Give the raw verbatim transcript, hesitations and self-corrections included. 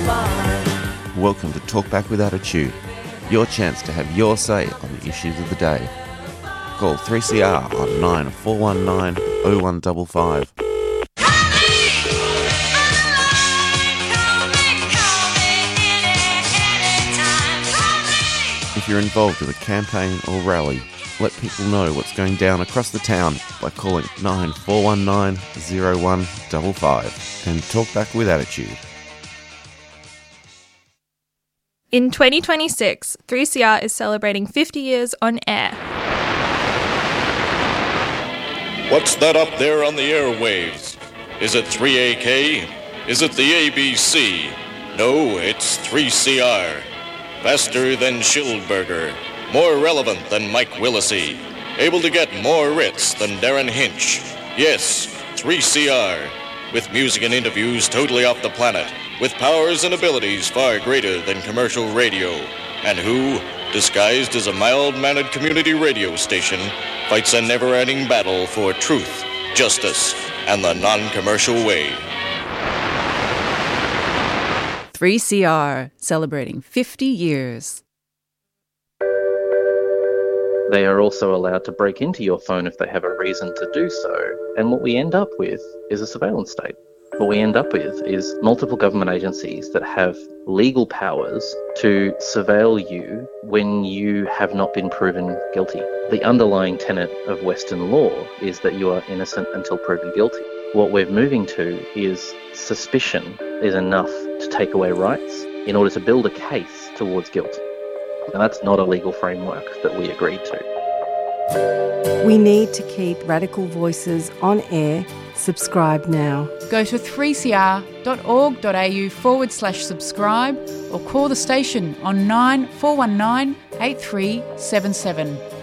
five. Welcome to Talkback with Attitude, your chance to have your say on the issues of the day. Call three C R on nine four one nine oh one five five. If you're involved with a campaign or rally, let people know what's going down across the town by calling nine four one nine oh one five five and talk back with attitude. In twenty twenty-six, three C R is celebrating fifty years on air. What's that up there on the airwaves? Is it three A K? Is it the A B C? No, it's three C R. Faster than Schildberger. More relevant than Mike Willisey. Able to get more writs than Darren Hinch. Yes, three C R. With music and interviews totally off the planet. With powers and abilities far greater than commercial radio. And who, disguised as a mild-mannered community radio station, fights a never-ending battle for truth, justice, and the non-commercial way. three C R, celebrating fifty years. They are also allowed to break into your phone if they have a reason to do so. And what we end up with is a surveillance state. What we end up with is multiple government agencies that have legal powers to surveil you when you have not been proven guilty. The underlying tenet of Western law is that you are innocent until proven guilty. What we're moving to is suspicion is enough to take away rights in order to build a case towards guilt. And that's not a legal framework that we agreed to. We need to keep Radical Voices on air. Subscribe now. Go to three c r dot org dot a u forward slash subscribe or call the station on nine four one nine eight three seven seven.